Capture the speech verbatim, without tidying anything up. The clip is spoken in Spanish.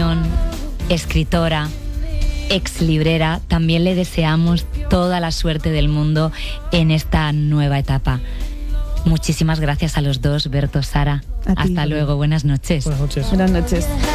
Marañón, escritora, ex librera, también le deseamos toda la suerte del mundo en esta nueva etapa. Muchísimas gracias a los dos, Berto, Sara. A ti. Hasta luego, buenas noches. Buenas noches. Buenas noches.